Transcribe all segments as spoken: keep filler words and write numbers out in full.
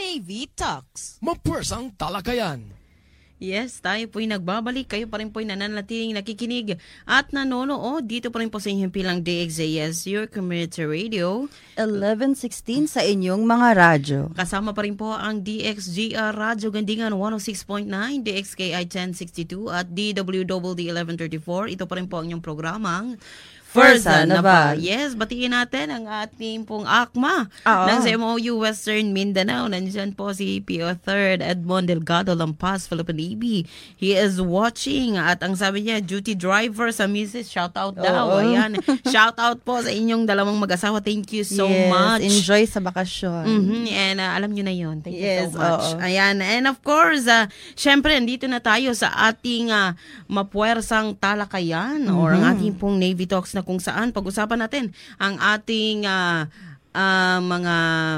Navy Talks. Mapuwersang talakayan. Yes, tayo po'y nagbabalik. Kayo pa rin po'y nananatiling nakikinig at nanonood dito pa rin po sa inyong pilang D X A S, your community radio. eleven sixteen sa inyong mga radyo. Kasama pa rin po ang D X G R Radyo Gandingan one oh six point nine, D X K I ten sixty-two at D W D eleven thirty-four. Ito pa rin po ang inyong programang Firsa na ba? Yes, batiin natin ang ating pong ACMA Oo. ng sa M O U Western Mindanao. Nandiyan po si P O third Edmond Delgado Lampas, Philippine Navy. He is watching at ang sabi niya, duty driver sa Missus Shout out daw. Oo. Ayan. Shout out po sa inyong dalawang mag-asawa. Thank you so yes, much. enjoy sa bakasyon. Mm-hmm. And uh, alam nyo na yun. Thank Yes, you so much. oo. Ayan. And of course, uh, syempre, nandito na tayo sa ating uh, mapuwersang talakayan Mm-hmm. or ang ating pong Navy Talks na kung saan pag-usapan natin ang ating uh, uh, mga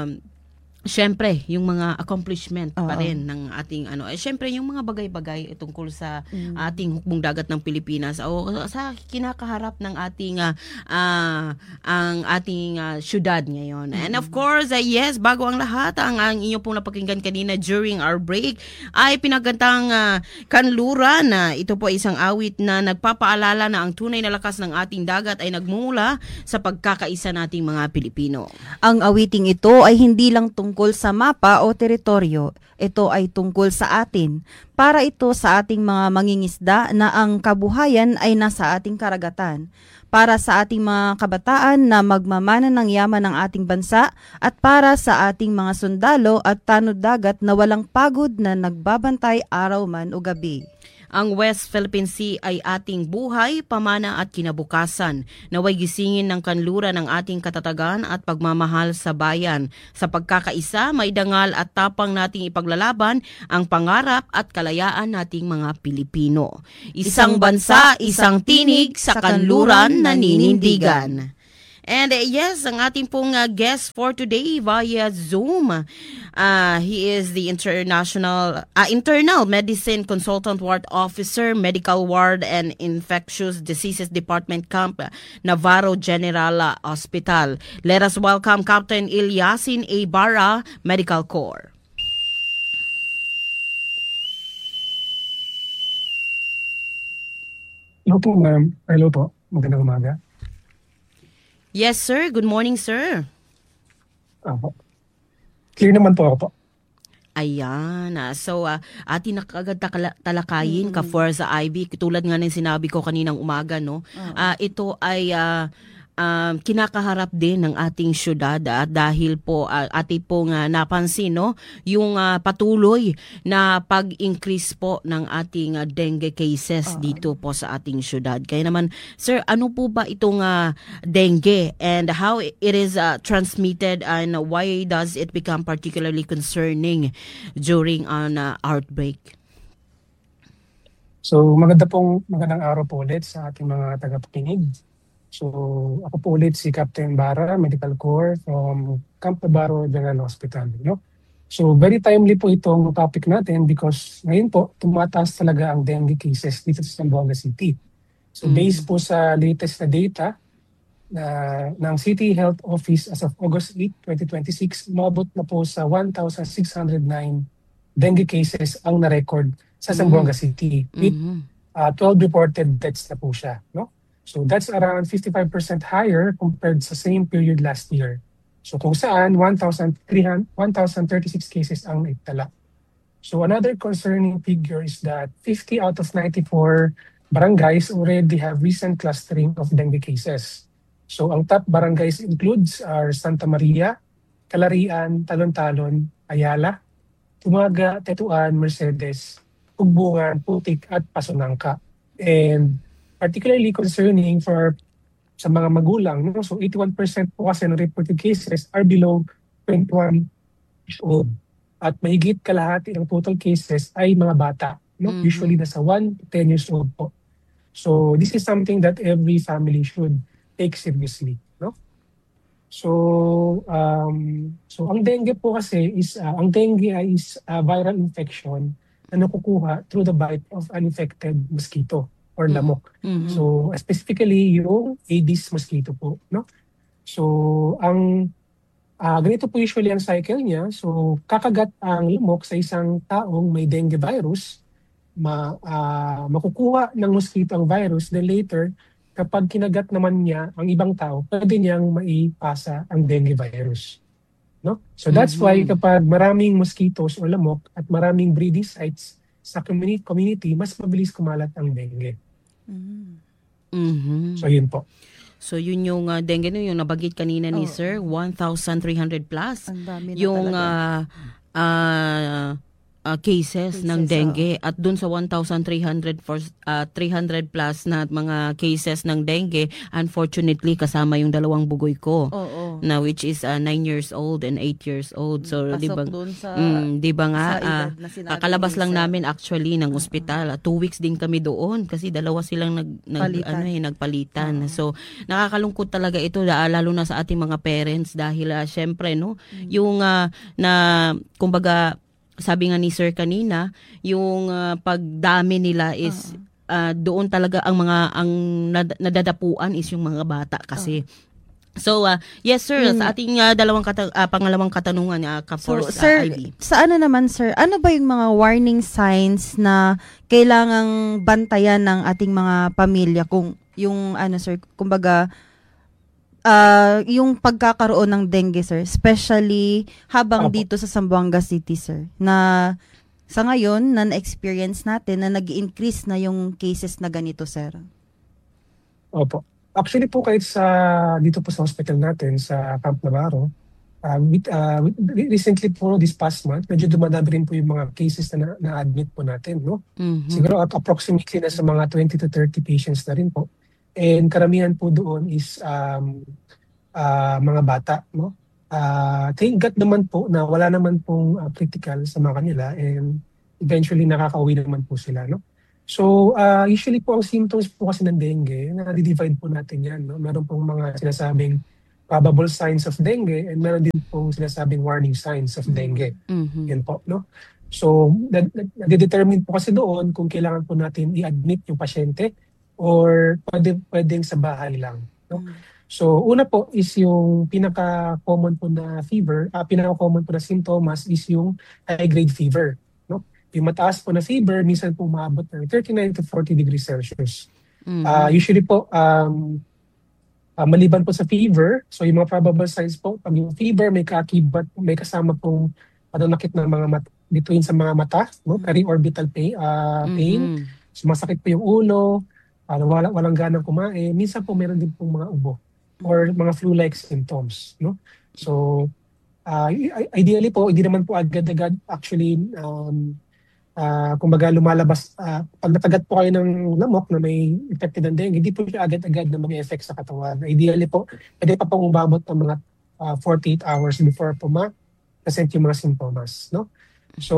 syempre, yung mga accomplishment pa Oo. rin ng ating ano. Eh, syempre, yung mga bagay-bagay tungkol sa mm. ating hukbong dagat ng Pilipinas o sa kinakaharap ng ating uh, uh, ang ating uh, syudad ngayon. Mm. And of course, uh, yes, bago ang lahat, ang, ang inyo pong napakinggan kanina during our break ay pinagkantang uh, Kanluran. Uh, ito po isang awit na nagpapaalala na ang tunay na lakas ng ating dagat ay nagmumula sa pagkakaisa nating mga Pilipino. Ang awiting ito ay hindi lang tungkol sa mapa o teritoryo. Ito ay tungkol sa atin. Para ito sa ating mga mangingisda na ang kabuhayan ay nasa ating karagatan. Para sa ating mga kabataan na magmamana ng yaman ng ating bansa at para sa ating mga sundalo at tanod dagat na walang pagod na nagbabantay araw man o gabi. Ang West Philippine Sea ay ating buhay, pamana at kinabukasan. Naway gisingin ng kanluran ng ating katatagan at pagmamahal sa bayan. Sa pagkakaisa, may dangal at tapang nating ipaglalaban ang pangarap at kalayaan nating mga Pilipino. Isang bansa, isang tinig, sa kanluran naninindigan. And uh, yes, ang ating pong uh, guest for today via Zoom. Uh, he is the international uh, internal medicine consultant ward officer, medical ward and infectious diseases department camp, Navarro General Hospital. Let us welcome Captain Ilyasin A. Barra, Medical Corps. Hello po, ma'am. Hello po. Magandang umaga. Yes, sir. Good morning, sir. Apo. Clear naman po ako po. Ayan. ah, So, uh, atin na kagad takala- talakayin, mm-hmm. ka-Forza I B. Tulad nga ng sinabi ko kaninang umaga, no? Uh-huh. Uh, ito ay uh, um, kinakaharap din ng ating syudad uh, dahil po uh, ating pong uh, napansin, no? Yung uh, patuloy na pag-increase po ng ating uh, dengue cases uh-huh. dito po sa ating syudad. Kaya naman, sir, ano po ba itong uh, dengue and how it is uh, transmitted and why does it become particularly concerning during an uh, outbreak? So, maganda pong, magandang araw po ulit sa ating mga tagapakinig. So, ako po ulit si Captain Barra, Medical Corps from Camp Navarro General Hospital. No? So, very timely po itong topic natin because ngayon po, tumataas talaga ang dengue cases dito sa Zamboanga City. So, mm-hmm. based po sa latest na data na, ng City Health Office as of August eighth, twenty twenty-six, umabot na po sa one thousand six hundred nine dengue cases ang na-record sa Zamboanga mm-hmm. City with mm-hmm. uh, twelve reported deaths na po siya. No? So that's around fifty-five percent higher compared sa same period last year. So kung saan one thousand thirty-six cases ang naitala. So another concerning figure is that fifty out of ninety-four barangays already have recent clustering of dengue cases. So ang top barangays includes are Santa Maria, Calarian, Talon-Talon, Ayala, Tumaga, Tetuan, Mercedes, Ugbungan, Putik at Pasonangka. And particularly concerning for sa mga magulang, no? So eighty-one percent po kasi ng reported cases are below twenty-one years old. At mahigit kalahati ng total cases ay mga bata, no? Mm-hmm. Usually nasa one to ten years old po. So this is something that every family should take seriously, no? So um so ang dengue po kasi is uh, ang dengue is a viral infection na nakukuha through the bite of an infected mosquito or lamok. Mm-hmm. So specifically yung Aedes mosquito po, no? So ang Ah, ganito po usually ang cycle niya. So, kakagat ang lamok sa isang taong may dengue virus, ma, ah, makukuha ng mosquito ang virus, then later, kapag kinagat naman niya ang ibang tao, pwede niyang maipasa ang dengue virus. No? So that's why Mhm. kapag maraming mosquitoes o lamok at maraming breeding sites sa community, community mas mabilis kumalat ang dengue. Mm. Mhm. So yun po. So yun yung uh, dengue no, yung nabanggit kanina ni Oo. Sir, one thousand three hundred plus. Ang dami na Yung talaga. ah, ah, ah, cases, ng Cases, dengue at dun sa one thousand three hundred for ah, three hundred plus na mga cases ng dengue, unfortunately kasama yung dalawang bugoy ko. Oo. Na which is uh, nine years old and eight years old. So di ba Pasok dun sa, mm, di ba nga sa ah, edad na sinabi kakalabas ni lang Sir. namin actually ng ospital. Uh, two weeks din kami doon kasi dalawa silang nag, nag Palitan. ano eh nagpalitan. Oo. So nakakalungkot talaga ito ah, lalo na sa ating mga parents dahil uh, syempre no Mm. yung ah, na kumbaga sabi nga ni Sir kanina, yung ah, pagdami nila is ah, doon talaga ang mga ang nad- nadadapuan is yung mga bata kasi. So ah, yes sir, Yung- sa ating ah, dalawang kata- ah, pangalawang katanungan uh, So, ka-force sir, I B. sa ano naman, sir, ano ba yung mga warning signs na kailangang bantayan ng ating mga pamilya kung yung ano, sir, kumbaga, ah yung pagkakaroon ng dengue, sir, especially habang Opo. dito sa Zamboanga City, sir, na sa ngayon, na na-experience natin na nag-increase na yung cases na ganito, sir. Opo. Actually po kahit sa dito po sa hospital natin sa Camp Navarro, uh, with, uh, with- recently po this past month, medyo dumadami rin po yung mga cases na na-admit po natin, no? Mhm. Siguro at approximately na sa mga twenty to thirty patients na rin po. And karamihan po doon is um, ah, mga bata, no? Ah, thank God naman po na wala naman pong ah, critical sa mga kanila and eventually nakakauwi naman po sila, no? So, ah, usually po ang symptoms po kasi ng dengue, na-divide po natin yan, no? Meron pong mga sinasabing probable signs of dengue and meron din pong sinasabing warning signs of dengue. Mhm. Yan po, no? So, na- na- nade-determine po kasi doon kung kailangan po natin i-admit yung pasyente or pwede, pwedeng sa bahay lang, no? Mm. So, una po is yung pinaka-common po na fever, ah, pinaka-common po na symptoms is yung high-grade fever, no? Yung mataas po na fever, minsan po umabot ng thirty-nine to forty degrees Celsius. Mhm. Ah, usually po, um, ah, maliban po sa fever, so yung mga probable signs po, pag yung fever, may kaakibat, may kasama pong pananakit ng mga mat- between sa mga mata, no? Periorbital pain, ah, pain. Mhm. Sumasakit po yung ulo, uh, wala, walang ganang kumain. Minsan po meron din pong mga ubo or mga flu-like symptoms, no? So, uh, i- ideally po, hindi naman po agad-agad actually, um, uh, kumbaga lumalabas, uh, pag natagat po kayo ng lamok na may infected ng dengue, hindi po siya agad-agad na mag-effect sa katawan. Ideally po, pwede pa pong umabot ng mga uh, forty-eight hours before po ma-present yung mga simptomas, no? So,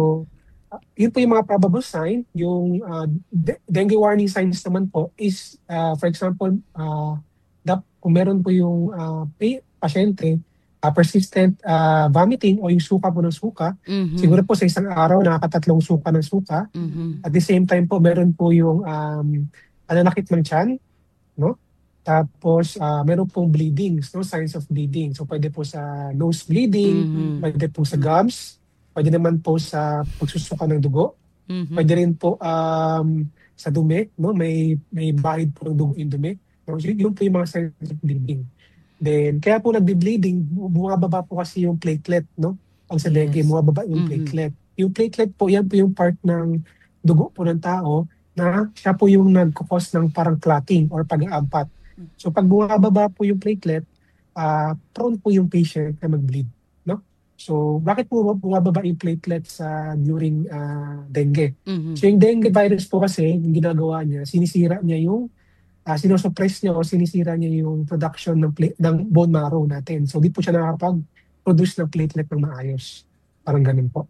uh, yun po yung mga probable sign. Yung uh, de- dengue warning signs naman po is, uh, for example, uh, dap, kung meron po yung uh, pa- pasyente, uh, persistent uh, vomiting o yung suka po ng suka, Mhm. siguro po sa isang araw nakakatatlong suka ng suka. Mhm. At the same time po, meron po yung um, pananakit ng tiyan, no? Tapos, uh, meron pong bleedings, no? Signs of bleeding. So, pwede po sa nose bleeding, Mhm. pwede po sa gums, pwede naman po sa pagsusuka ng dugo, Mhm. pwede rin po um, sa dumi, no? May may bahid po ng dugo yung dumi. No? Yun, yun po yung mga signs of bleeding. Then, kaya po nagbe-bleeding, bu- bumababa po kasi yung platelet, no? Pag sa dengue, Yes. bumababa yung Mhm. platelet. Yung platelet po, yan po yung part ng dugo po ng tao na siya po yung nagkukos ng parang clotting or pag-aampat. So pag bumababa po yung platelet, ah, prone po yung patient na mag-bleed, no? So bakit po bumababa yung platelet sa during ah, dengue? Mhm. So yung dengue virus po kasi, yung ginagawa niya, sinisira niya yung, uh, sinosuppress niya o sinisira niya yung production ng, pla- ng bone marrow natin. So di po siya nakakapag-produce ng platelet ng maayos. Parang ganun po.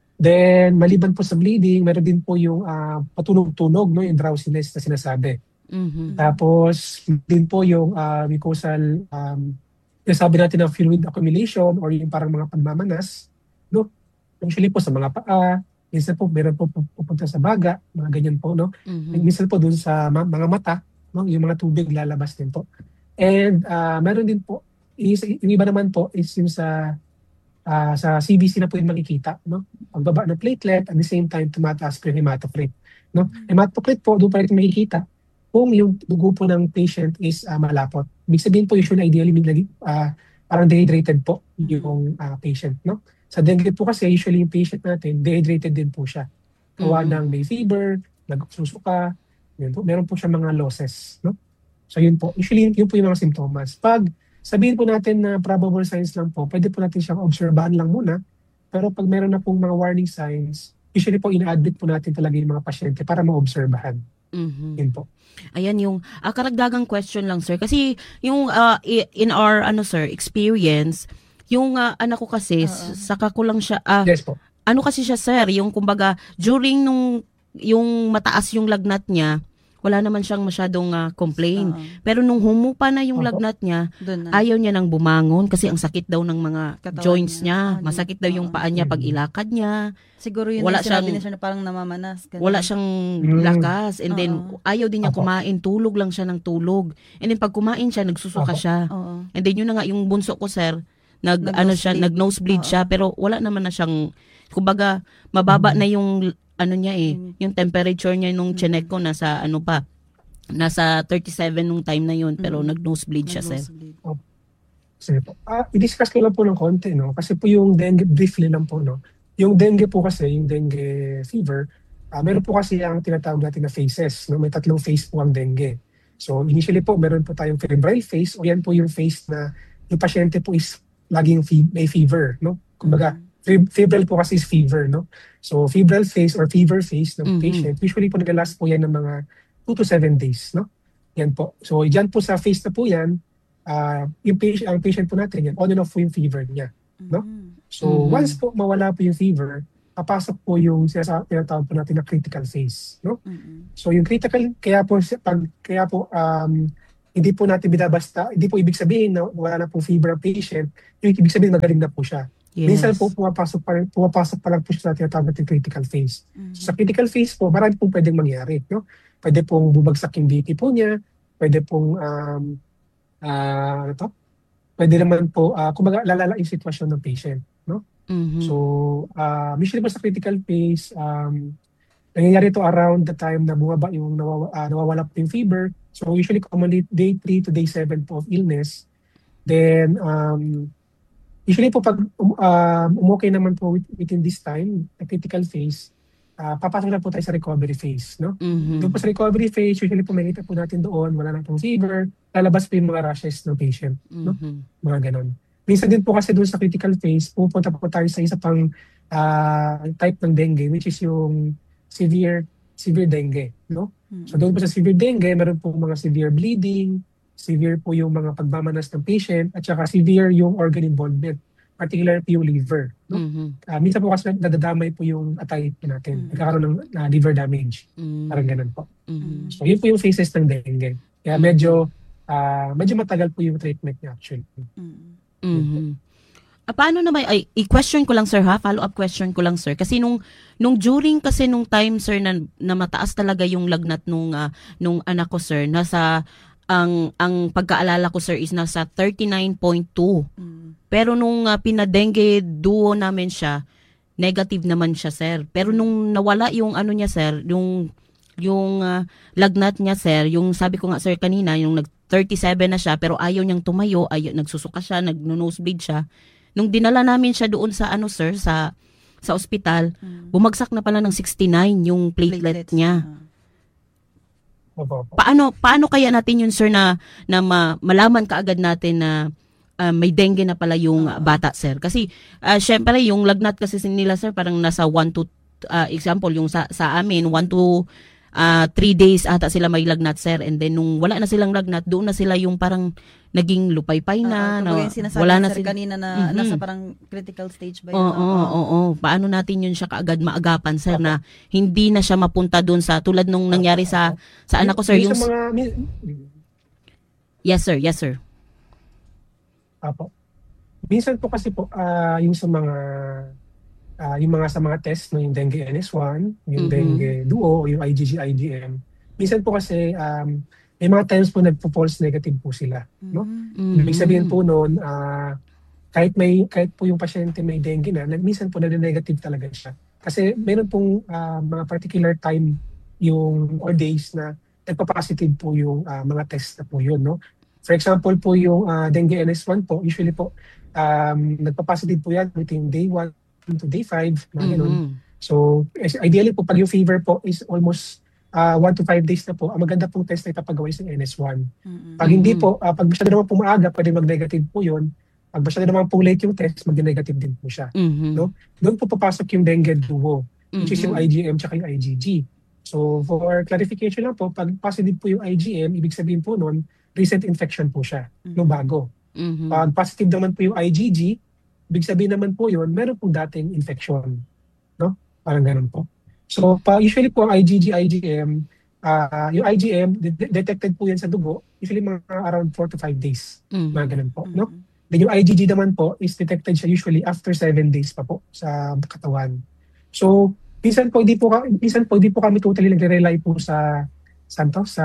Then, maliban po sa bleeding, meron din po yung ah, patunog-tunog, no? Yung drowsiness na sinasabi. Mhm. Tapos, din po yung uh, mucosal, um, sabi natin na fluid accumulation or yung parang mga pagmamanas, no? Usually po sa mga paa, minsan po meron po pupunta sa baga, mga ganyan po, no? Mhm. Minsan po dun sa ma- mga mata, no? Yung mga tubig lalabas din po. And uh, meron din po is, yung iba naman po is yung sa ah, sa C B C na po yung makikita, no? Pagbaba ng platelet, at the same time tumataas po yung hematocrit, no? Hematocrit po, doon pa rin makikita kung yung dugo po ng patient is ah, malapot. Ibig sabihin po, usually ideally may uh, parang dehydrated po yung ah, patient, no? Sa dengue po kasi usually yung patient natin dehydrated din po siya. Gawa Mhm. ng may fever, nagsusuka, yun po, meron po siya mga losses, no? So yun po, usually yun po yung mga simptomas. Pag sabihin po natin na probable signs lang po, pwede po natin siyang obserbahan lang muna. Pero pag meron na pong mga warning signs, usually po ina-admit po natin talaga yung mga pasyente para ma-obserbahan. Mhm. Yun po. Ayan yung ah, karagdagang question lang sir kasi yung ah, i- in our ano sir experience yung ah, anak ko kasi Oo. s- saka ko lang siya ah, Yes po. ano kasi siya sir yung kumbaga during nung yung mataas yung lagnat niya wala naman siyang masyadong ah, complain. Oo. Pero nung humupa na yung Opo. lagnat niya, Doon na. ayaw niya nang bumangon kasi ang sakit daw ng mga Katawan joints niya. niya. Ah, Masakit daw yung oo. paa niya pag ilakad niya. Siguro yun Wala yung sinabi siyang- niya siya na parang namamanas. ganun. Wala siyang Mm. lakas. And then, Oo. ayaw din niya Opo. kumain. Tulog lang siya ng tulog. And then, pag kumain siya, nagsusuka Opo. siya. Oo. And then, yun na nga, yung bunso ko, sir, nag, Nag-nosebleed. ano siya, nag-nosebleed Oo. siya. Pero wala naman na siyang, kumbaga, mababa Mm. na yung, ano niya eh, Mm. yung temperature niya nung Mm. chinek ko, nasa, ano pa, nasa thirty-seven nung time na yun. Pero Mm. nag-nosebleed siya, sir. Nag-nosebleed. Sige po. Ah, i-discuss ko lang po ng konti, no? Kasi po yung dengue, briefly lang po, no? Yung dengue po kasi, yung dengue fever, ah, meron po kasi ang tinatawag natin na phases, no? May tatlong phase po ang dengue. So, initially po, meron po tayong febrile phase, o yan po yung phase na yung pasyente po is laging fe- may fever, no? Kumbaga, feb- febrile po kasi is fever, no? So, febrile phase or fever phase ng Mhm. patient, usually po nag-last po yan ng mga two to seven days, no? Yan po. So, dyan po sa phase na po yan, ah, yung patient, ang patient po natin yan, on and off po yung fever niya. No? Mhm. So, Mhm. once po mawala po yung fever, papasok po yung sinasa- tinatawag po natin na critical phase. No? Mhm. So, yung critical, kaya po, si- pag, kaya po, um, hindi po natin binabasta, hindi po ibig sabihin na wala na po fever ang patient, yung ibig sabihin magaling na po siya. Yes. Minsan po pumapasok pa, rin- pumapasok pa lang po siya sa tinatawag natin critical phase. Mhm. So, sa critical phase po, marami pong pwedeng mangyari. No? Pwede pong bubagsak yung B P po niya, pwede pong, um, ah, ano to? Pwede naman po, ah, kumbaga lalala yung sitwasyon ng patient. No? Mhm. So, uh, usually po sa critical phase, um, nangyayari ito around the time na bumaba yung nawawa, ah, nawawala po yung fever. So, usually commonly day three to day seven po of illness. Then, um, usually po pag um, um, umokay naman po with- within this time, the critical phase, ah, papasok na po tayo sa recovery phase. No? Mhm. Doon po sa recovery phase, usually po makita po natin doon, wala na pong fever, lalabas po yung mga rashes ng patient. No? Mhm. Mga ganon. Minsan din po kasi doon sa critical phase, pupunta po tayo sa isa pang ah, type ng dengue, which is yung severe severe dengue. No? Mhm. So doon po sa severe dengue, meron po mga severe bleeding, severe po yung mga pagmamanas ng patient, at saka severe yung organ involvement, particularly po yung liver. No? Mhm. Ah, minsan po kasi nadadamay po yung atay po natin, Mhm. nagkakaroon ng ah, liver damage. Mhm. Parang ganun po. Mhm. So yun po yung phases ng dengue. Kaya medyo ah, medyo matagal po yung treatment niya actually. Mhm. Mhm. Ah, paano naman, ay, i-question ko lang sir ha, follow-up question ko lang sir. Kasi nung, nung during kasi nung time sir na, na mataas talaga yung lagnat nung, ah, nung anak ko sir, nasa, ang, ang pagkaalala ko sir is nasa thirty-nine point two. Mhm. Pero nung uh, pinadengue duo namin siya, negative naman siya sir. Pero nung nawala yung ano niya sir, yung, yung ah, lagnat niya sir, yung sabi ko nga sir kanina, yung nag thirty-seven na siya pero ayaw niyang tumayo, ayaw, nagsusuka siya, nag-nosebleed siya. Nung dinala namin siya doon sa ano sir, sa sa ospital, Mhm. bumagsak na pala ng sixty-nine yung platelet Platelets. niya. Ah. Opo, opo. Paano paano kaya natin yun sir na na ma- malaman kaagad natin na ah, may dengue na pala yung ah, bata sir? Kasi uh, syempre yung lagnat kasi nila sir parang nasa one to ah, example yung sa sa amin one to ah, three days ata sila may lagnat sir, and then nung wala na silang lagnat doon na sila yung parang naging lupaypay na, Ah, na kumbaga yung sinasabi wala ni na sir sila. kanina na Mhm. nasa parang critical stage ba Oo, yun? oo, oo, oo. Paano natin yun siya kaagad maagapan sir na hindi na siya mapunta doon sa tulad nung nangyari sa sa anak ko sir yung Sa mga, min- yes sir, yes sir. Apo. Minsan po kasi po, ah, yung sa mga, ah, yung mga sa mga test, no, yung dengue N S one, yung Mhm. dengue duo, yung I G G, I G M, minsan po kasi, um, may mga times po nagpo-false negative po sila, no? Mhm. Ibig sabihin po noon, ah, kahit may kahit po yung pasyente may dengue na, nag- minsan po nag-negative talaga siya. Kasi meron pong ah, mga particular time yung or days na nagpa-positive po yung ah, mga test na po yun, no? For example po yung ah, dengue N S one po, usually po um, nagpa-positive po yan within day one to day five, mga ganun. Mhm. So, is- ideally po, pag yung fever po is almost uh, one to five days na po, ang maganda pong test na ipapagawa is ng N S one. Pag hindi Mhm. po, ah, pag masyado naman po maaga, pwede mag-negative po yun. Pag masyado naman po late yung test, mag-negative din po siya. Mhm. No? Doon po papasok yung dengue duo, which is yung Mhm. I G M tsaka yung I G G. So, for clarification lang po, pag positive po yung I G M, ibig sabihin po nun, recent infection po siya, no bago. Mhm. Pag positive naman po yung I G G, ibig sabihin naman po yun, meron pong dating infection. No? Parang ganun po. So, pa, usually po ang I G G, I G M, ah, yung I G M, de- detected po yan sa dugo, usually mga around four to five days. Mhm. Mga ganun po. No? Then yung I G G naman po is detected siya usually after seven days pa po sa katawan. So, minsan po hindi po, ka- minsan po hindi po kami totally nagre-rely po sa santo sa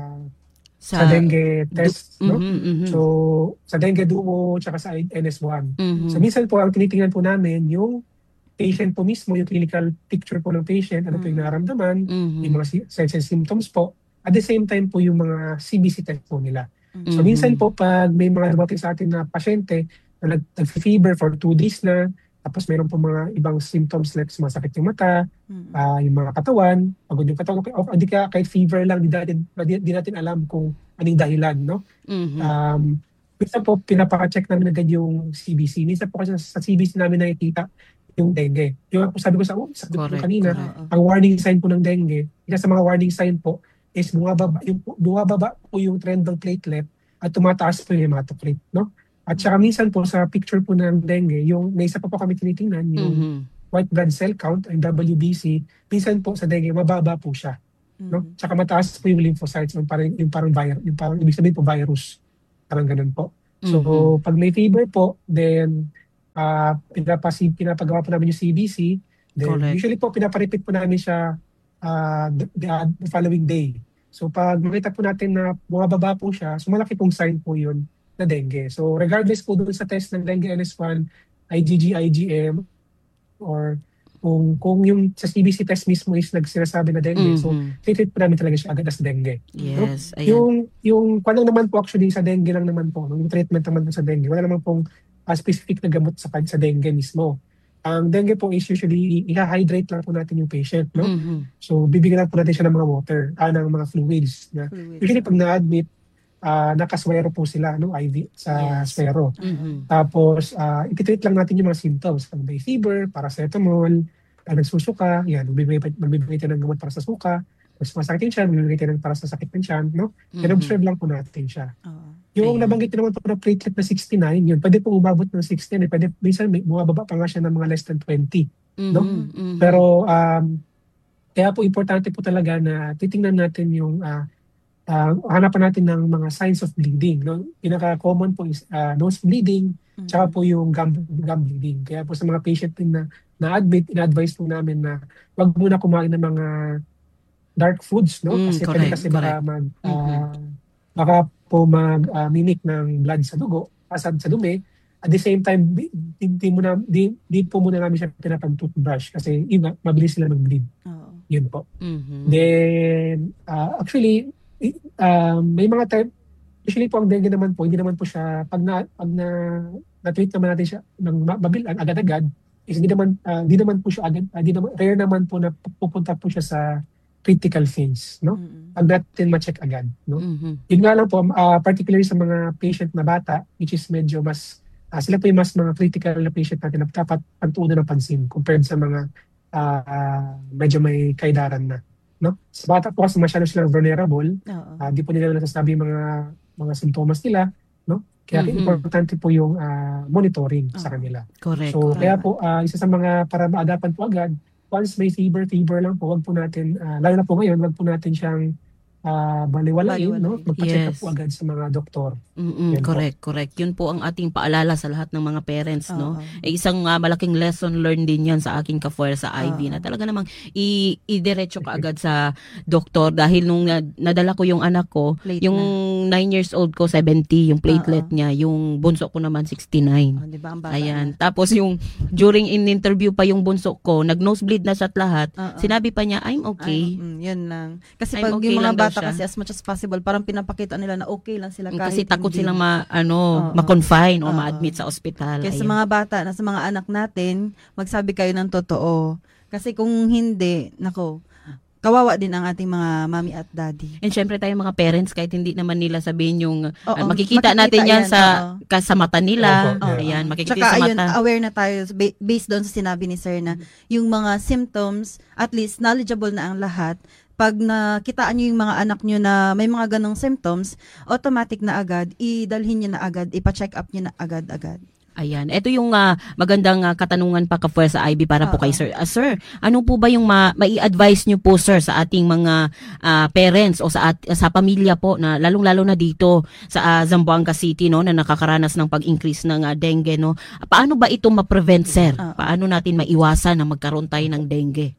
sa, dengue test, no? Mhm. Mhm. So, sa dengue duo tsaka sa N S one. Mhm. So, minsan po ang tinitingnan po namin yung patient po mismo, yung clinical picture po ng patient, ano po yung nararamdaman, Mhm. yung mga si- signs and symptoms po. At the same time po yung mga C B C test po nila. So Mhm. minsan po pag may mga dumating sa atin na pasyente na nag- nag-fever for two days na, tapos mayroon po mga ibang symptoms like sumasakit yung mata, ah, yung mga katawan, pagod yung katawan, o hindi ka kahit fever lang, di natin, di, di natin alam kung anong dahilan, no? Mhm. Um, minsan po pinapaka-check namin agad yung C B C. Minsan po kasi sa C B C namin nakikita yung dengue. Yung sabi ko sa, oh, sabi ko Correct, kanina, correct. ang warning sign po ng dengue, isa sa mga warning sign po is bumababa, yung, bumababa po yung trend ng platelet at tumataas po yung hematocrit, no? At saka minsan po sa picture po ng dengue, yung may isa pa po kami tinitingnan, yung Mhm. white blood cell count, ang W B C, minsan po sa dengue, mababa po siya. No? Tsaka mataas po yung lymphocytes, yung parang, yung parang virus, yung parang ibig sabihin po virus. Parang ganun po. So, Mhm. pag may fever po, then uh, pinapasi, pinapagawa po namin yung C B C. Then Correct. usually po, pinaparipit po namin siya uh, the, the, the following day. So, pag makita po natin na bumababa po siya, so malaki pong sign po yun na dengue. So, regardless po doon sa test ng dengue N S one, I G G, I G M, or kung kung yung sa C B C test mismo is nagsinasabi na dengue, so Mhm. treat po namin talaga siya agad as dengue. Yes, ayan. Yung yung kwan lang naman po actually sa dengue lang naman po, yung treatment naman po sa dengue, wala naman pong uh, specific na gamot sa sa dengue mismo. Ang dengue po is usually i-hydrate lang po natin yung patient, no? Mhm. So bibigyan lang po natin siya ng mga water, ah, ng mga fluids na usually pag na-admit, uh, nakaswero po sila, no, I V sa Yes. swero. Mhm. Tapos, uh, ititreat lang natin yung mga symptoms. Pag may fever, paracetamol, pag nagsusuka, yan, magbibigay, magbibigay tayo ng gamot para sa suka. Pag sumasakit yung tiyan, magbibigay tayo ng para sa sakit ng tiyan, no? And Mhm. observe lang po natin siya. Yung Ayan. nabanggit naman po na platelet na sixty-nine, yun, pwede po umabot ng sixty-nine, pwede, minsan may bumababa pa nga siya ng mga less than twenty. no? Mhm. Mhm. Pero, um, kaya po importante po talaga na titingnan natin yung, uh, uh, hanapan natin ng mga signs of bleeding. No? Pinaka-common po is uh, nose bleeding, tsaka po yung gum, gum bleeding. Kaya po sa mga patient din na na-admit, ina-advise po namin na wag muna kumain ng mga dark foods, no? Mm, Kasi pwede correct, kasi baka correct. mag, Mhm. ah, baka po mag-mimic ng blood sa dugo, asad sa dumi. At the same time, di, di, di, muna, di, di po muna namin siya pinapag-toothbrush kasi yun nga, mabilis sila mag-bleed. Yun po. Mhm. Then, ah, actually, i- um, may mga time, usually po ang dengue naman po, hindi naman po siya, pag na, pag na, na-treat naman natin siya ng ma- mabil, agad-agad, is hindi naman, ah, hindi naman po siya agad, ah, hindi naman, rare naman po na pupunta po siya sa critical phase, no? Pag natin ma-check agad, no? Mhm. Yun nga lang po, ah, particularly sa mga patient na bata, which is medyo mas, ah, sila po yung mas mga critical na patient natin na dapat pagtuunan ng pansin compared sa mga ah, medyo may kaidaran na. No? Sa bata po kasi masyado silang vulnerable, ah, di po nila nasasabi yung mga, mga sintomas nila, no? Kaya Mhm. importante po yung ah, monitoring sa kanila. Correct. So correct. kaya po, ah, isa sa mga para maagapan po agad, once may fever, fever lang po, wag po natin, ah, lalo na po ngayon, wag po natin siyang ah, baliwalain, no? Baliwalain. Magpa-check up Yes. po agad sa mga doktor. Mm-mm, Yan po. correct, correct. Yun po ang ating paalala sa lahat ng mga parents, no? Oo. Eh, isang ah, malaking lesson learned din yan sa aking ka-fuer sa I V Oo. na talaga namang i- idiretso ka agad sa doktor dahil nung na- nadala ko yung anak ko, Plate yung nine years old ko, seventy, yung platelet Oo. niya, yung bunso ko naman, sixty-nine. Oh, di ba ang bata Ayan. na? Tapos yung during in interview pa yung bunso ko, nag-nosebleed na siya at lahat. Oo. Sinabi pa niya, I'm okay. Ay, mm, yun lang. Kasi I'm pag okay yung lang mga daw bata siya. kasi as much as possible, parang pinapakita nila na okay lang sila kahit Kasi takot hindi. silang ma, ano, Oo. ma-confine o Oo. ma-admit sa ospital. Kaya sa Ayan. mga bata, na sa mga anak natin, magsabi kayo ng totoo. Kasi kung hindi, nako, kawawa din ang ating mga mami at daddy. And syempre tayo mga parents, kahit hindi naman nila sabihin yung, Oo, ah, makikita, makikita natin yan, yan, sa, oo. ka, sa mata nila. Opo, yeah. Ayan, makikita Tsaka sa ayun, mata. aware na tayo ba- based doon sa sinabi ni Sir na yung mga symptoms, at least knowledgeable na ang lahat. Pag nakitaan nyo yung mga anak nyo na may mga ganong symptoms, automatic na agad, idalhin nyo na agad, ipa-check up nyo na agad-agad. Ayan. Ito yung ah, magandang ah, katanungan pa ka sa I B para po Oo. kay Sir. Ah, sir, ano po ba yung ma- mai-advise nyo po, sir, sa ating mga ah, parents o sa at- sa pamilya po na lalong-lalo na dito sa ah, Zamboanga City, no, na nakakaranas ng pag-increase ng ah, dengue, no? Paano ba ito ma-prevent, sir? Oo. Paano natin maiwasan na magkaroon tayo ng dengue?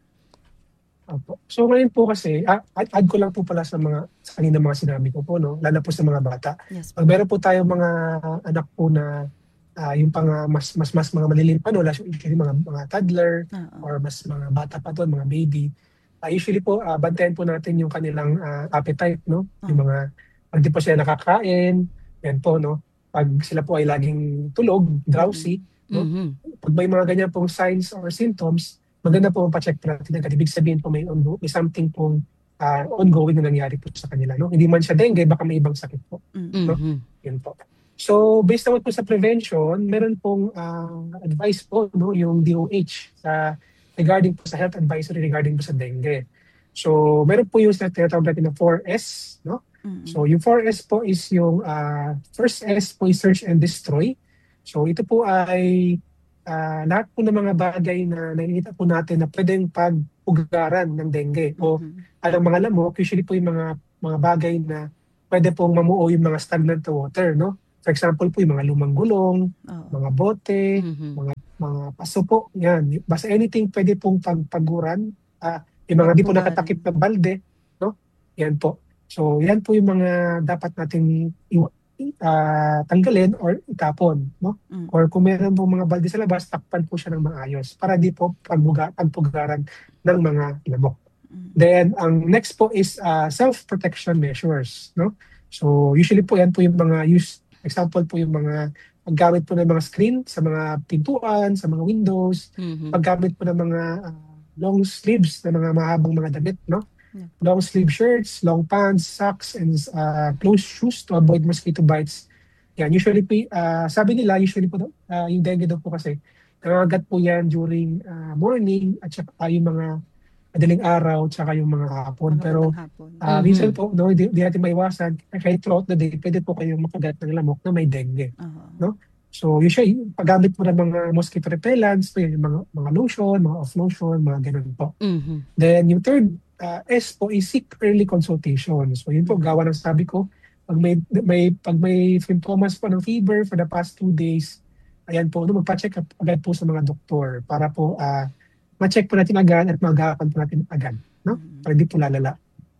Opo. So ngayon po kasi, ah, add add ko lang po pala sa mga sa kanina mga sinabi ko po, no? Lalo po sa mga bata. Yes. Pag meron po tayo mga anak po na ah, yung pang ah, mas mas mas mga malilim pa, no? Lalo usually mga mga toddler Oo. or mas mga bata pa doon, mga baby. Ah, usually po ah, bantayan po natin yung kanilang ah, appetite, no? Yung mga pag di po sila nakakain, yan po, no? Pag sila po ay laging tulog, drowsy, no? Mhm. Pag may mga ganyan pong signs or symptoms, maganda po pa-check po natin agad. Ibig sabihin po may, ongo, may something pong ah, ongoing na nangyari po sa kanila. No? Hindi man siya dengue, baka may ibang sakit po. Mm. Mhm. Yun po. So, based naman po sa prevention, meron pong ah, advice po, no, yung D O H sa regarding po sa health advisory regarding po sa dengue. So, meron po yung sa tinatawag natin na four S, no? Mm. So, yung four S po is yung ah, first S po is search and destroy. So, ito po ay ah, lahat po ng mga bagay na nakikita po natin na pwedeng pagpugaran ng dengue o Mhm. alam mga lamok, usually po yung mga mga bagay na pwede pong mamuo yung mga stagnant water, no? For example po yung mga lumang gulong, Oo. mga bote, Mhm. mga paso po, yan. Basta anything pwede pong pagpaguran, ah, yung mga di po Pagpugaran. nakatakip na balde, no? Yan po. So, yan po yung mga dapat nating iwa- ah, tanggalin or itapon, no? Mm. Or kung meron po mga balde sa labas, takpan po siya ng maayos para di po pagbuga, pagpugaran ng mga lamok. Mm. Then, ang next po is ah, self-protection measures, no? So, usually po yan po yung mga use, example po yung mga paggamit po ng mga screen sa mga pintuan, sa mga windows, Mhm. paggamit po ng mga ah, long sleeves na mga mahabang mga damit, no? Yeah. Long sleeve shirts, long pants, socks, and uh, closed shoes to avoid mosquito bites. Yan, usually po, ah, sabi nila, usually po, ah, yung dengue daw po kasi, nangangagat po yan during ah, morning at saka ah, yung mga madaling araw tsaka yung mga hapon. Mga Pero bandang hapon. ah, Mhm. minsan po, no, di, di natin maiwasan, kahit throughout the day, pwede po kayong makagat ng lamok na may dengue. Oo. So usually, paggamit mo ng mga mosquito repellents, po yun, yung mga, mga lotion, mga off lotion, mga ganun po. Mhm. Then yung third uh, S po is seek early consultation. So yun po, gawa ng sabi ko, pag may, may, pag may symptoms po ng fever for the past two days, ayan po, no, magpa-check up agad po sa mga doktor para po uh, ma-check po natin agad at mag-agapan po natin agad, no? Para di po lalala.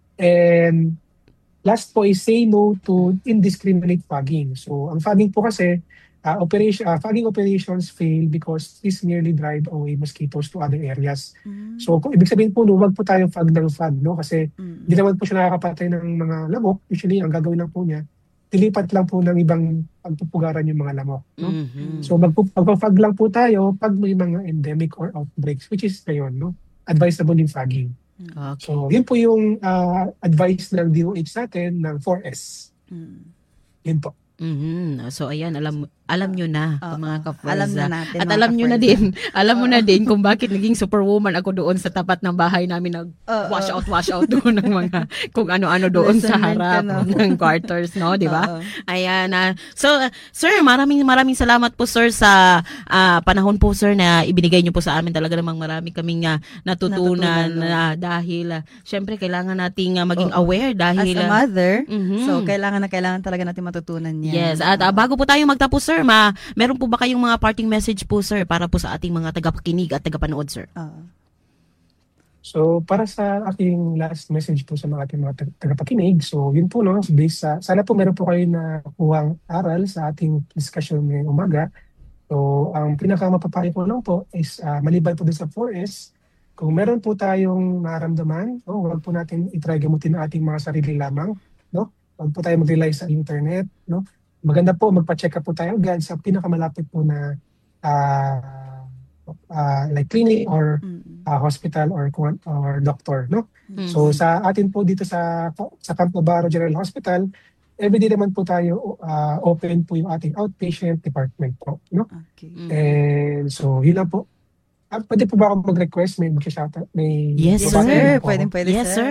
And last po is say no to indiscriminate fogging. So ang fogging po kasi, uh, operation, uh, fogging operations fail because this merely drive away mosquitoes to other areas. Mm. So kung ibig sabihin po, no, wag po tayong fog ng fog, no? Kasi Mm. hindi naman po siya nakakapatay ng mga lamok. Usually, ang gagawin lang po niya, dilipat lang po ng ibang pagpupugaran yung mga lamok, no? Mhm. So magpo- magpa-fog lang po tayo pag may mga endemic or outbreaks, which is ngayon, no? Advisable yung fogging. Okay. So yun po yung ah, advice ng D O H natin ng four S. Mm. Yun po. Mhm. So ayan, alam alam nyo na, Oo. mga ka-Forza. Alam na natin, At mga alam nyo na ka-Forza. din, alam mo na din kung bakit naging superwoman ako doon sa tapat ng bahay namin, nag-wash Oo. out, wash out doon ng mga, kung ano-ano doon sa Lesson learned ka, harap no? ng quarters, no? Di ba? Oo. Ayan. ah. so, uh, sir, maraming maraming salamat po, sir, sa ah, panahon po, sir, na ibinigay nyo po sa amin. Talaga namang marami kaming ah, natutunan, Natutunan, no? na dahil, ah, syempre, kailangan nating ah, maging Oo. aware As dahil, a ah, mother, mhm. so kailangan na kailangan talaga natin matutunan yan. Yes, at ah, bago po tayo magtapos, sir, ma, meron po ba kayong mga parting message po, sir, para po sa ating mga tagapakinig at tagapanood, sir? Oo. So para sa aking last message po sa mga ating mga tag- tagapakinig, so yun po no, based sa, sana po meron po kayo na kuhang aral sa ating discussion ngayong umaga. So ang pinaka mapapayo ko lang po is uh, maliban po din sa four S, kung meron po tayong naramdaman, no, huwag po natin i-try gamutin ang ating mga sarili lamang, no? Huwag po tayo mag-rely sa internet, no? Maganda po magpa-check up po tayo agad sa pinakamalapit po na uh, uh, like clinic or Mm. uh, hospital or kung- or doctor, no? Mhm. So sa atin po dito sa sa Campo Baro General Hospital, everyday naman po tayo uh, open po yung ating outpatient department po, no? Okay. Mhm. And so yun lang po. Ah, pwede po ba ako mag-request, may mag-shout may Yes, Yes, sir. babati sir. lang po Pwede, ako? pwede, Yes, sir.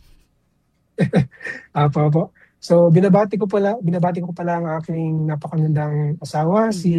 Ah, po po. So binabati ko pala, binabati ko pala ang aking napakagandang asawa, si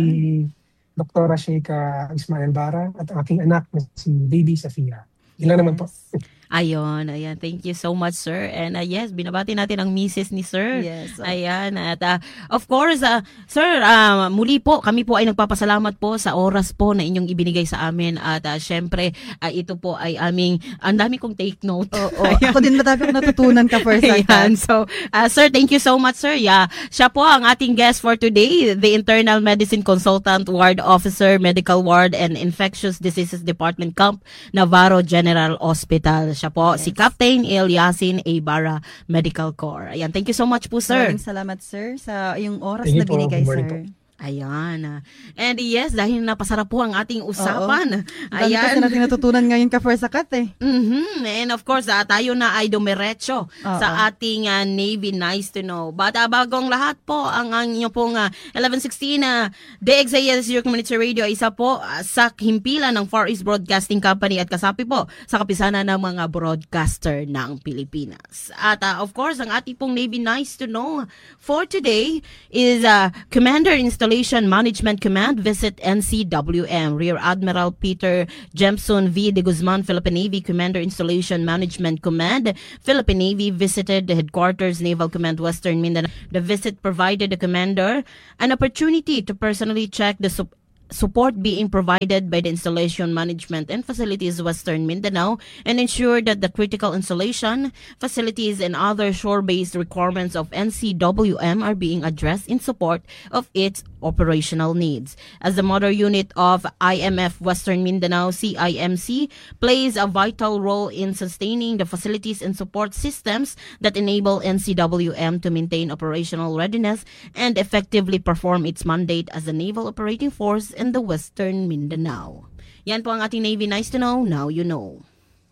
Doktora Sheikha Ismael Bara, at ang aking anak na si Baby Safia. Ilan naman po. Ayun, ayan. Thank you so much, sir. And uh, yes, binabati natin ang misis ni sir. Yes. oh. Ayan. At uh, of course, uh, sir, uh, muli po, kami po ay nagpapasalamat po sa oras po na inyong ibinigay sa amin. At uh, syempre, uh, ito po ay aming, ang dami kong take note. Oo. Ako din madami akong natutunan ka first Ayan. So, uh, sir, thank you so much, sir. Yeah, siya po ang ating guest for today, the Internal Medicine Consultant, Ward Officer, Medical Ward and Infectious Diseases Department Camp, Navarro General Hospital. Siya po, si Captain Eliasin A. Bara, Medical Corps. Ayan, thank you so much po, sir. Maraming salamat, sir, sa yung oras Thank you na po. binigay, Good morning sir. po. Ayan. ah. And yes, dahil napasarap po ang ating usapan. Dami kasi Ayan. natin natutunan ngayon ka first sakat eh. Mhm. And of course, ah, tayo na ay dumiretso Oo. sa ating ah, Navy Nice to Know. But ah, bagong lahat po, ang, ang inyo pong ah, eleven sixteen na D X A S Your Community Radio ay isa po ah, sa himpilan ng Far East Broadcasting Company at kasapi po sa kapisanan ng mga broadcaster ng Pilipinas. At ah, of course, ang ating pong Navy Nice to Know for today is uh, Commander Installation Management Command visit N C W M. Rear Admiral Peter Jemson V. de Guzman, Philippine Navy Commander Installation Management Command. Philippine Navy visited the headquarters Naval Command Western Mindanao. The visit provided the commander an opportunity to personally check the sup- support being provided by the Installation Management and Facilities Western Mindanao and ensure that the critical installation, facilities, and other shore-based requirements of N C W M are being addressed in support of its operational needs. As the mother unit of I M F Western Mindanao, C I M C, plays a vital role in sustaining the facilities and support systems that enable N C W M to maintain operational readiness and effectively perform its mandate as a naval operating force in the Western Mindanao. Yan po ang ating Navy Nice to Know. Now you know.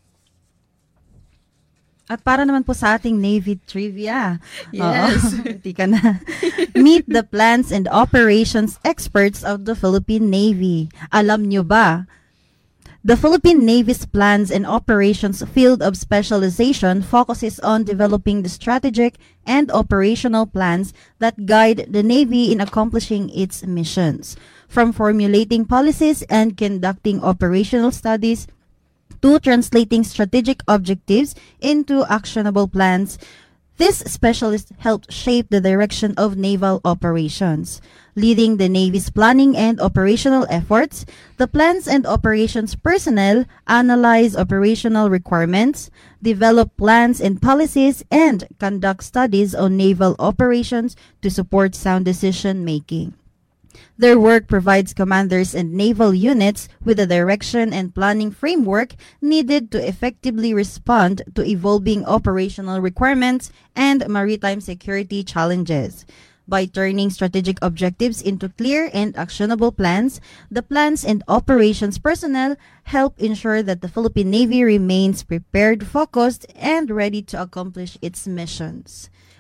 At para naman po sa ating Navy trivia. Yes. Oo, Tika na. Meet the plans and operations experts of the Philippine Navy. Alam nyo ba? The Philippine Navy's plans and operations field of specialization focuses on developing the strategic and operational plans that guide the Navy in accomplishing its missions. From formulating policies and conducting operational studies to translating strategic objectives into actionable plans, this specialist helped shape the direction of naval operations. Leading the Navy's planning and operational efforts, the plans and operations personnel analyze operational requirements, develop plans and policies, and conduct studies on naval operations to support sound decision-making. Their work provides commanders and naval units with the direction and planning framework needed to effectively respond to evolving operational requirements and maritime security challenges. By turning strategic objectives into clear and actionable plans, the plans and operations personnel help ensure that the Philippine Navy remains prepared, focused, and ready to accomplish its missions.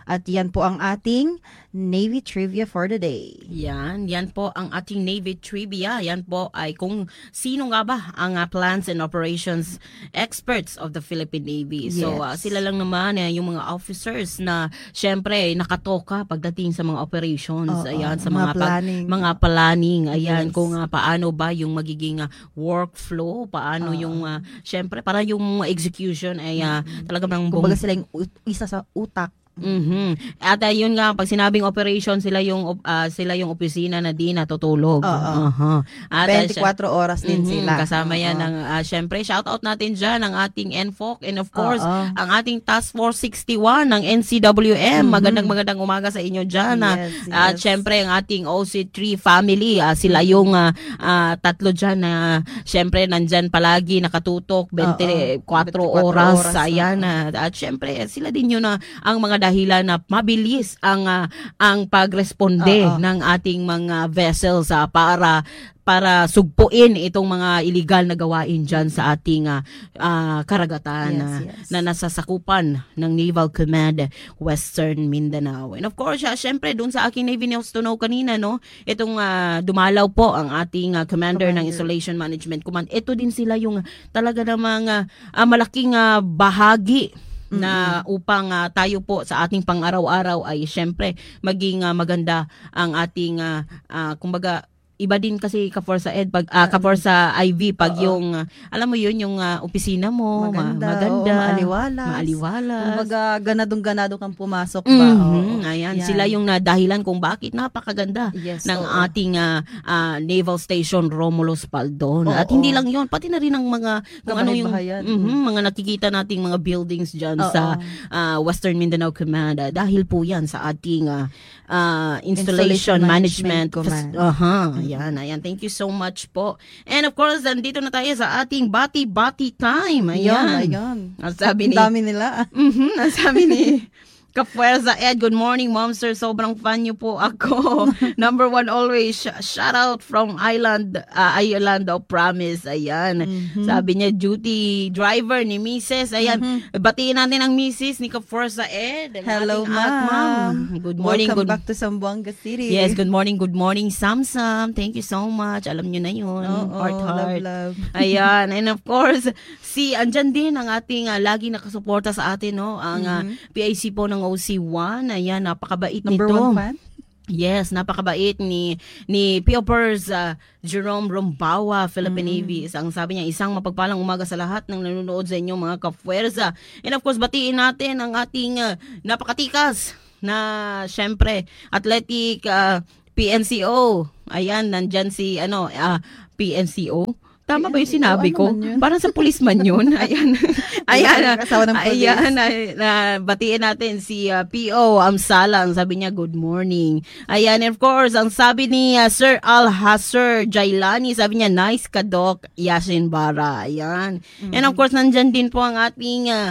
At yan po ang ating Navy Trivia for the day. Yan, yan po ang ating Navy Trivia. Yan po ay kung sino nga ba ang uh, plans and operations experts of the Philippine Navy. So uh, Yes. sila lang naman eh, yung mga officers na syempre nakatoka pagdating sa mga operations. Oo, Ayan, sa mga mga, pag- planning. mga planning. Ayan, Yes. kung uh, paano ba yung magiging uh, workflow, paano Oo. yung uh, syempre para yung execution ay uh, talaga bang Kumbaga sila yung ut- isa sa utak. Mhm. At uh, yun nga pag sinabing operation sila yung uh, sila yung opisina na di natutulog. Oo. Aha. At uh, twenty-four oras din Mhm, sila. kasama Oo. yan ng uh, syempre shout out natin diyan ang ating N F O C and of course Oo. ang ating Task Force sixty-one ng N C W M. Mhm. Magandang magandang umaga sa inyo diyan. Yes, At yes. syempre ang ating O C three family, uh, sila yung uh, uh, tatlo diyan na uh, syempre nandyan palagi nakatutok twenty-four Oo. oras. oras, Ayan uh, at syempre sila din yun na ang mga dahilan na mabilis ang uh, ang pagresponde Oo. ng ating mga vessels uh, para para sugpuin itong mga illegal na gawain dyan sa ating uh, uh, karagatan Yes, uh, yes. na nasasakupan ng Naval Command Western Mindanao. And of course, uh, syempre doon sa aking Navy News to know kanina, no, itong uh, dumalaw po ang ating uh, commander, ng Commander. Installation Management Command. Ito din sila yung talaga namang uh, uh, malaking uh, bahagi na upang uh, tayo po sa ating pang-araw-araw ay syempre maging uh, maganda ang ating uh, uh, kumbaga iba din kasi ka-Forza Ed pag uh, ka-Forza I V pag Oo. yung uh, alam mo yun yung uh, opisina mo ma- Maganda, maganda oo, maaliwalas. maaliwalas. Kumbaga, ganadong-ganado kang pumasok ba? Mhm, Oo. ayan, Yan. sila yung nadahilan kung bakit napakaganda Yes, ng oo. ating uh, uh, Naval Station Romulus Paldon. Oo. At hindi lang yun, pati na rin ang mga kung ano yung Kabahay-bahayan. mhm, mga nakikita nating mga buildings dyan Oo. sa uh, Western Mindanao Command. Uh, dahil po yan sa ating uh, uh, Installation, Installation Management, Management Command. Aha, ayan, ayan. Thank you so much po. And of course, nandito na tayo sa ating bati-bati time. Ayan. Ayan, ayan. Ang sabi Ang ni dami nila. Mhm, ang sabi ni Kapuerza Ed, good morning, Mom Sir. Sobrang fan niyo po ako. Number one always. Sh- shout out from Island, uh, Island of Promise. Ayan. Mhm. Sabi niya, duty driver ni Missus Ayan. Batiin natin ang Missus ni Kapuerza Ed. ang Hello, ating at ma'am. Good morning. Welcome good back to Zamboanga City. Yes, good morning, good morning, Samsam. Thank you so much. Alam niyo na yun. Oo, Heart, heart. love, love. Ayan. And of course, si andyan din ang ating uh, lagi nakasuporta sa atin, no? Ang uh, P I C po ng O C one. Ayan, napakabait Number nito. one fan? Yes, napakabait ni ni P O Pers uh, Jerome Rombawa, Philippine Navy. Ang sabi niya, isang mapagpalang umaga sa lahat ng nanonood sa inyo mga kapuwersa. And of course, batiin natin ang ating uh, napakatikas na syempre athletic uh, P N C O. Ayan, nandyan si ano uh, P N C O. Tama ba yung sinabi ko? Ano man yun? Parang sa policeman yun. Ayan. Ayan. Asawa ng police. Ayan. Na, na, batiin natin si uh, P O Amsalang. Sabi niya, good morning. Ayan. And of course, ang sabi ni uh, Sir Alhasser Jailani, sabi niya, nice ka, Doc Yasin Bara. Ayan. Mm-hmm. And of course, nandyan din po ang ating uh,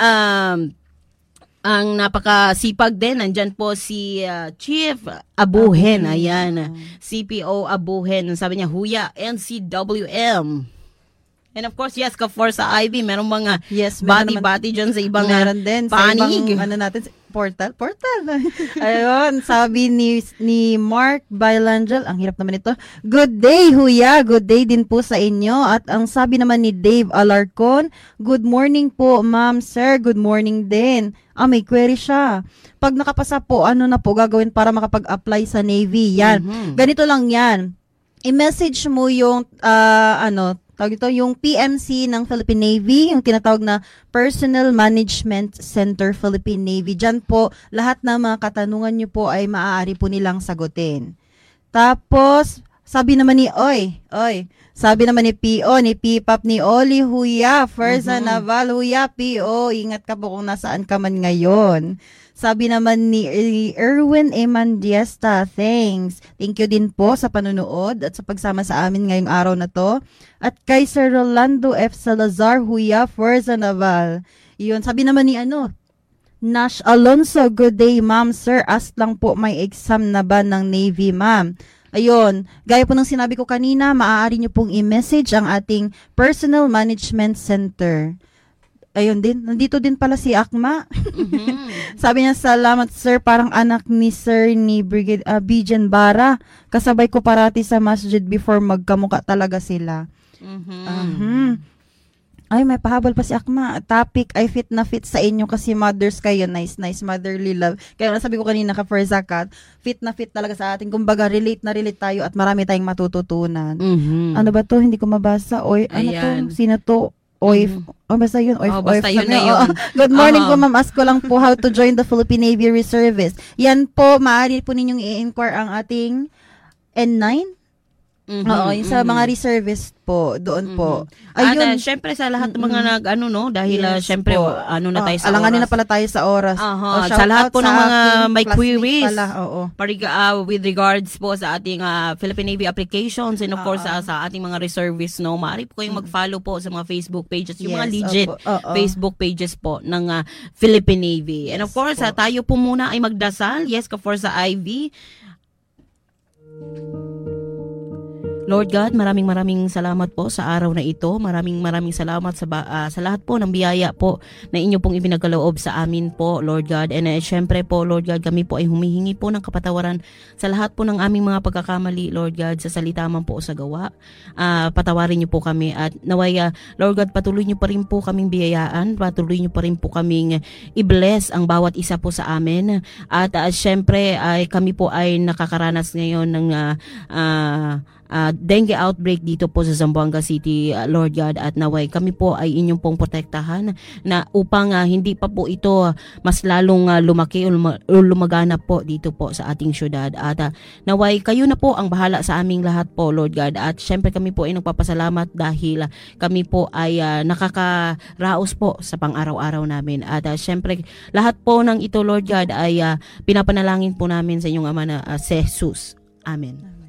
um, ang napakasipag din, nandyan po si uh, Chief Abuhen, ayan, C P O Abuhen, sabi niya, Huya, N C W M. And of course, yes, ka-Forza I V, merong mga Yes, meron naman- bati-bati dyan sa ibang meron din sa panig. ibang ano natin portal portal ayun sabi ni ni Mark Bilangal, ang hirap naman ito, good day Huya, good day din po sa inyo. At ang sabi naman ni Dave Alarcon, good morning po ma'am sir, good morning din. Ah, may query siya, pag nakapasa po ano na po gagawin para makapag-apply sa Navy? Yan, Mhm. ganito lang yan, i-message mo yung ah, ano tawag ito, yung P M C ng Philippine Navy, yung tinatawag na Personnel Management Center Philippine Navy. Diyan po, lahat ng mga katanungan nyo po ay maaari po nilang sagutin. Tapos, sabi naman ni Oy, Oy, sabi naman ni P O, ni P P A P, ni Oli Huya, First Mhm. Naval Huya, P O, ingat ka po kung nasaan ka man ngayon. Sabi naman ni Erwin Emandiesta, thanks. Thank you din po sa panunood at sa pagsama sa amin ngayong araw na to. At kay Sir Rolando F. Salazar, Huya, Forza Naval. Yun, sabi naman ni ano, Nash Alonso, good day ma'am, sir. Ask lang po, may exam na ba ng Navy ma'am? Ayun, gaya po ng sinabi ko kanina, maaari nyo pong i-message ang ating Personal Management Center. ayun din, nandito din pala si Akma. Mhm. Sabi niya, salamat sir, parang anak ni sir ni Brigade uh, Bijan Bara. Kasabay ko parati sa masjid before magkamuka talaga sila. Mhm. Mhm. Ay, may pahabol pa si Akma. Topic, ay fit na fit sa inyo kasi mothers kayo. Nice, nice, motherly love. Kaya sabi ko kanina ka for zakat, fit na fit talaga sa atin. Kumbaga, relate na relate tayo at marami tayong matututunan. Mhm. Ano ba to? Hindi ko mabasa. Oy, ano Ayan. to? Sino to? Oy, Mhm. oh, basta yun. Oy, Oh, basta oy, yun sabi na niya, yun. oh, good morning Aha. po, ma'am. Ask ko lang po how to join the Philippine Navy Reservice. Yan po, maaari po ninyong i-inquire ang ating N nine. Mhm, Oo, yung sa mhm. mga reservist po, doon po. At uh, Ayun. syempre sa lahat ng mga nag ano no dahil uh, Yes syempre po. ano na tayo Ah, sa alanganin oras. na pala tayo sa oras. Aha, Oh, sa shout lahat out po ng sa mga aking may classmate queries. Pala, oo. Pariga, uh, with regards po sa ating uh, Philippine Navy applications and of course uh, sa ating mga reservists no, maaari po kayong mag-follow po sa mga Facebook pages, yung mga Yes, legit opo, oo. Facebook pages po ng uh, Philippine Navy. And of Yes course, po. uh, tayo po muna ay magdasal. Yes, ka for sa I V. Lord God, maraming maraming salamat po sa araw na ito. Maraming maraming salamat sa ba- ah, sa lahat po ng biyaya po na inyo pong ipinagkaloob sa amin po, Lord God. And uh, syempre po, Lord God, kami po ay humihingi po ng kapatawaran sa lahat po ng aming mga pagkakamali, Lord God, sa salita man po o sa gawa. Ah, patawarin niyo po kami at naway, ah, Lord God, patuloy niyo pa rin po kaming biyayaan, patuloy niyo pa rin po kaming i-bless ang bawat isa po sa amin. At uh, syempre, ay kami po ay nakakaranas ngayon ng uh, uh, Uh, dengue outbreak dito po sa Zamboanga City, uh, Lord God, at naway kami po ay inyong pong protektahan na upang uh, hindi pa po ito uh, mas lalong uh, lumaki o luma- o lumaganap po dito po sa ating syudad. At uh, naway kayo na po ang bahala sa aming lahat po, Lord God. At syempre kami po ay nagpapasalamat dahil uh, kami po ay uh, nakakaraos po sa pang-araw-araw namin. At uh, syempre lahat po ng ito, Lord God, ay uh, pinapanalangin po namin sa inyong Ama na uh, si Jesus. Amen.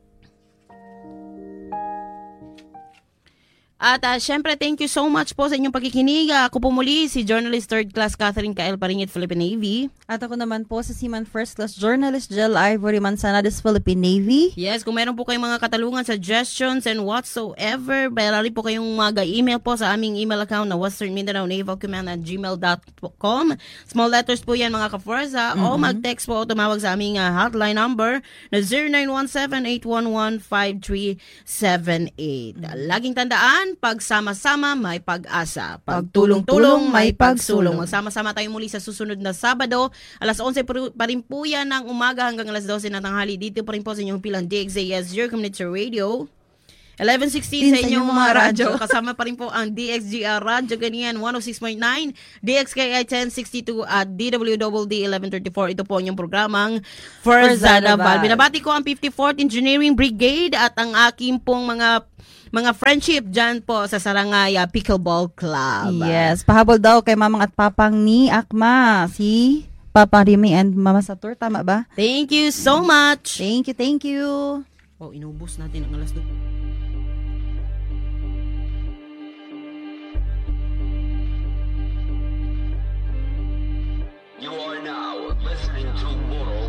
At uh, syempre, thank you so much po sa inyong pagkikinig. Uh, ako po muli, si Journalist Third Class Catherine Kael Paringit, Philippine Navy. At ako naman po sa Seaman First Class Journalist Jel Ivory Manzanares, Philippine Navy. Yes, kung meron po kayong mga katalungan, suggestions, and whatsoever, marami po kayong mag-email po sa aming email account na western mindanao naval command at gmail dot com. Small letters po yan, mga ka-forza. O mag-text po o tumawag sa aming uh, hotline number na zero nine one seven, eight one one, five three seven eight. Laging tandaan, pagsama-sama may pag-asa. Pagtulong-tulong may pagsulong. Magsama-sama tayo muli sa susunod na Sabado. Alas onse pa rin po yan ng umaga hanggang alas dose na tanghali. Dito pa rin po sa inyong pilang D X A S, your community radio. eleven sixteen sa inyong mga radyo. Kasama pa rin po ang D X G R Radyo Ganian one oh six point nine, D X K I ten sixty-two at D W D D eleven thirty-four. Ito po ang inyong programang Forzada Val. Binabati ko ang fifty-fourth Engineering Brigade at ang aking pong mga mga friendship dyan po sa Sarangaya Pickleball Club. Yes, pahabol daw kay mamang at papang ni Akma, si Papa Remy and Mama Satur, tama ba? Thank you so much. Thank you, thank you. Oh, inubos natin ang alas doon. You are now listening to Moral